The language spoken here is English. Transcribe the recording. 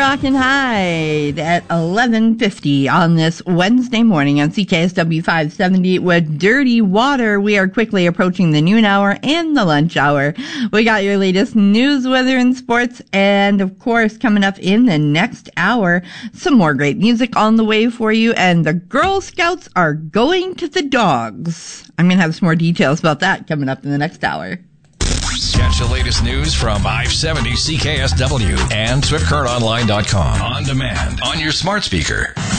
Rock and Hide at 11:50 on this Wednesday morning on CKSW 570 with Dirty Water. We are quickly approaching the noon hour and the lunch hour. We got your latest news, weather, and sports, and of course, coming up in the next hour, some more great music on the way for you, and the Girl Scouts are going to the dogs. I'm going to have some more details about that coming up in the next hour. Catch the latest news from 570 CKSW and SwiftCurrentOnline.com on demand on your smart speaker.